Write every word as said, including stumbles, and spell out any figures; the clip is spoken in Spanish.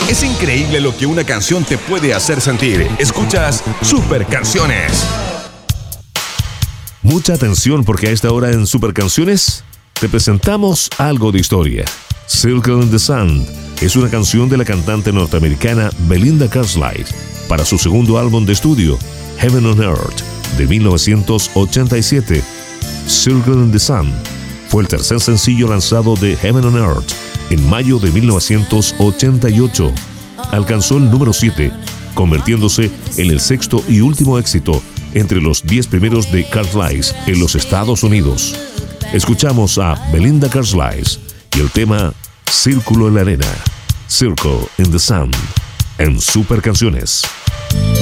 Es increíble lo que una canción te puede hacer sentir. Escuchas Super Canciones. Mucha atención porque a esta hora en Super Canciones te presentamos algo de historia. Circle in the Sand es una canción de la cantante norteamericana Belinda Carlisle para su segundo álbum de estudio, Heaven on Earth, de mil novecientos ochenta y siete. Circle in the Sand fue el tercer sencillo lanzado de Heaven on Earth en mayo de mil novecientos ochenta y ocho. Alcanzó el número siete, convirtiéndose en el sexto y último éxito entre los diez primeros de Carlisle en los Estados Unidos. Escuchamos a Belinda Carlisle y el tema Círculo en la arena, Circle in the Sand, en Super Canciones.